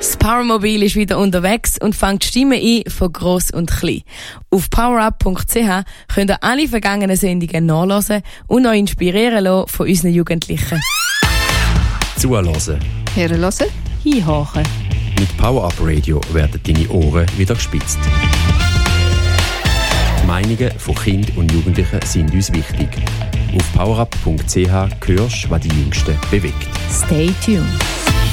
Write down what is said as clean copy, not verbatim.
Das Powermobil ist wieder unterwegs und fängt Stimmen ein von gross und klein. Auf powerup.ch könnt ihr alle vergangenen Sendungen nachhören und euch inspirieren lassen von unseren Jugendlichen. Zuhören. Hören. Hinhören. Mit Power Up Radio werden deine Ohren wieder gespitzt. Die Meinungen von Kindern und Jugendlichen sind uns wichtig. Auf powerup.ch hörst, was die Jüngsten bewegt. Stay tuned.